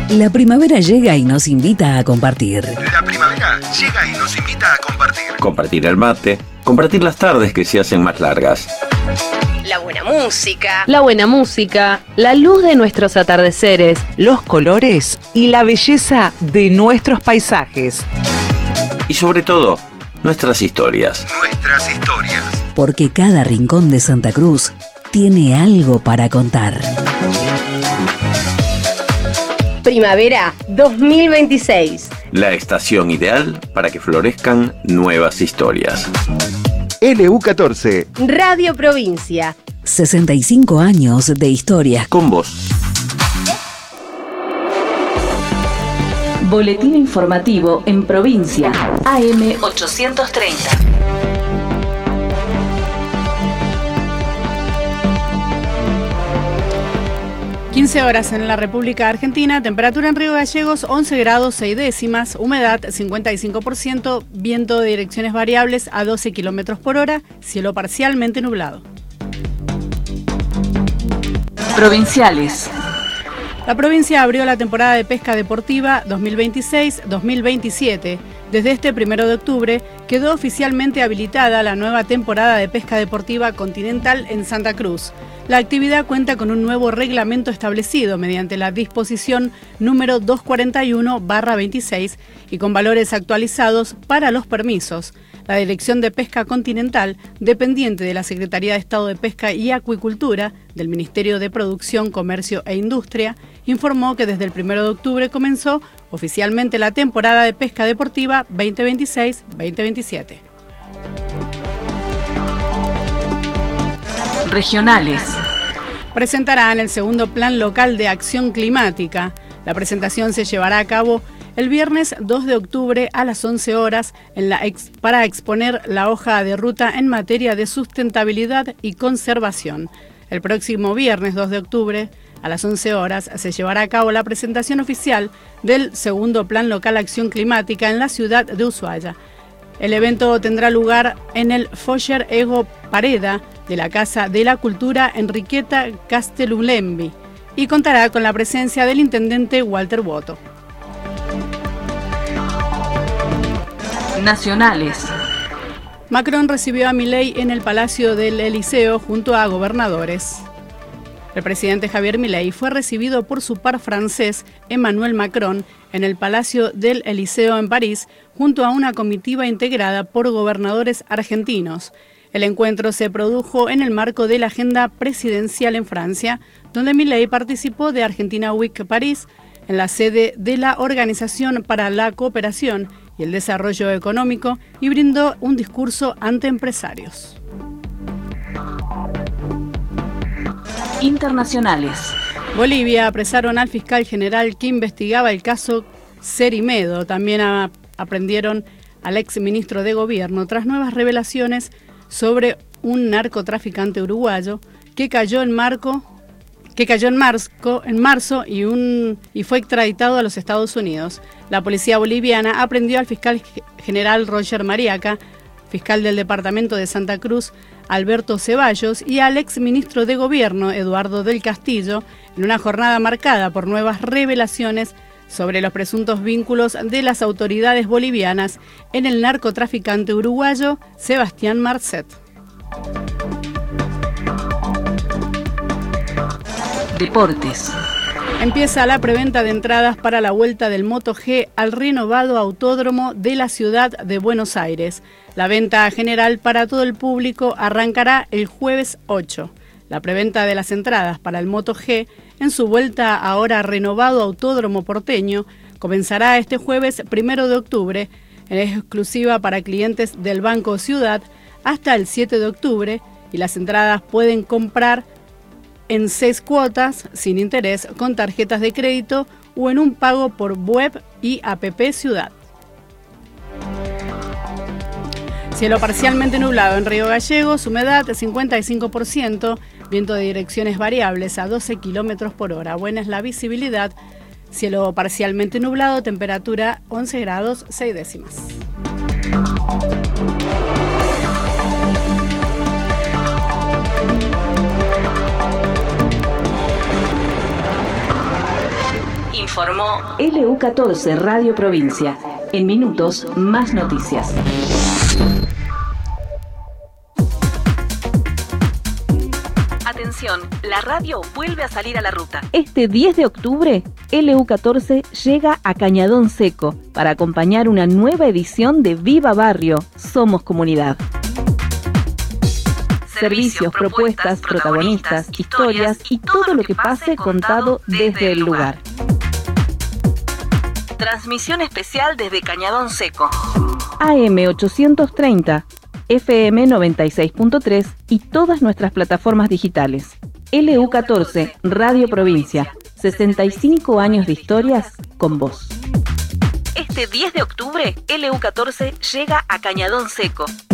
La primavera llega y nos invita a compartir. La primavera llega y nos invita a compartir. Compartir el mate, compartir las tardes que se hacen más largas. La buena música. La buena música, la luz de nuestros atardeceres, los colores y la belleza de nuestros paisajes. Y sobre todo, nuestras historias. Nuestras historias. Porque cada rincón de Santa Cruz tiene algo para contar. Primavera 2026. La estación ideal para que florezcan nuevas historias. LU14. Radio Provincia. 65 años de historias. Con vos. Boletín informativo en provincia. AM 830. Horas en la República Argentina, temperatura en Río Gallegos 11 grados 6 décimas, humedad 55%, viento de direcciones variables a 12 kilómetros por hora, cielo parcialmente nublado. Provinciales. La provincia abrió la temporada de pesca deportiva 2026-2027. Desde este 1 de octubre quedó oficialmente habilitada la nueva temporada de pesca deportiva continental en Santa Cruz. La actividad cuenta con un nuevo reglamento establecido mediante la disposición número 241/26 y con valores actualizados para los permisos. La Dirección de Pesca Continental, dependiente de la Secretaría de Estado de Pesca y Acuicultura, del Ministerio de Producción, Comercio e Industria, informó que desde el 1 de octubre comenzó oficialmente la temporada de pesca deportiva 2026-2027. Regionales. Presentarán el segundo Plan Local de Acción Climática. La presentación se llevará a cabo el viernes 2 de octubre a las 11 horas para exponer la hoja de ruta en materia de sustentabilidad y conservación. El próximo viernes 2 de octubre a las 11 horas se llevará a cabo la presentación oficial del segundo Plan Local de Acción Climática en la ciudad de Ushuaia. El evento tendrá lugar en el Foyer Ego Pareda de la Casa de la Cultura Enriqueta Castelulembi y contará con la presencia del intendente Walter Boto. Nacionales. Macron recibió a Milei en el Palacio del Elíseo junto a gobernadores. El presidente Javier Milei fue recibido por su par francés, Emmanuel Macron, en el Palacio del Elíseo en París, junto a una comitiva integrada por gobernadores argentinos. El encuentro se produjo en el marco de la agenda presidencial en Francia, donde Milei participó de Argentina Week París, en la sede de la Organización para la Cooperación y el Desarrollo Económico, y brindó un discurso ante empresarios. Internacionales. Bolivia apresaron al fiscal general que investigaba el caso Cerimedo. También aprendieron al exministro de Gobierno tras nuevas revelaciones sobre un narcotraficante uruguayo que cayó en marzo y fue extraditado a los Estados Unidos. La policía boliviana aprendió al fiscal general Roger Mariaca, fiscal del departamento de Santa Cruz, Alberto Ceballos, y al exministro de Gobierno, Eduardo del Castillo, en una jornada marcada por nuevas revelaciones sobre los presuntos vínculos de las autoridades bolivianas en el narcotraficante uruguayo Sebastián Marcet. Deportes. Empieza la preventa de entradas para la vuelta del MotoG al renovado autódromo de la ciudad de Buenos Aires. La venta general para todo el público arrancará el jueves 8. La preventa de las entradas para el MotoG en su vuelta ahora renovado autódromo porteño comenzará este jueves 1 de octubre, en exclusiva para clientes del Banco Ciudad hasta el 7 de octubre, y las entradas pueden comprar en 6 cuotas sin interés con tarjetas de crédito o en un pago por web y app Ciudad. Cielo parcialmente nublado en Río Gallegos, humedad 55%, viento de direcciones variables a 12 kilómetros por hora. Buena es la visibilidad. Cielo parcialmente nublado, temperatura 11 grados 6 décimas. Informó LU14 Radio Provincia. En minutos, más noticias. Atención, la radio vuelve a salir a la ruta. Este 10 de octubre, LU14 llega a Cañadón Seco para acompañar una nueva edición de Viva Barrio, Somos Comunidad. Servicios, propuestas, protagonistas, historias y todo lo que pase contado desde el lugar. Transmisión especial desde Cañadón Seco. AM 830, FM 96.3 y todas nuestras plataformas digitales. LU14, Radio Provincia, 65 años de historias con vos. Este 10 de octubre, LU14 llega a Cañadón Seco